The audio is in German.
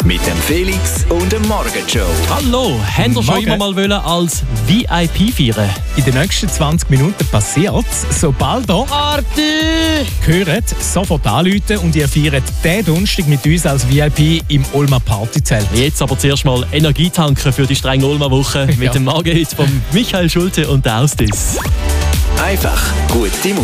mit dem Felix und dem Morgenshow. Hallo, habt ihr schon immer mal wollen als VIP feiern? In den nächsten 20 Minuten passiert's. Sobald ihr hört, sofort anrufen und ihr feiert diesen Donnerstag mit uns als VIP im Ulmer Partyzelt. Jetzt aber zuerst mal Energie tanken für die strenge Ulmer Woche mit dem Morgenhit von Michael Schulte und der Austis. Einfach gute Musik.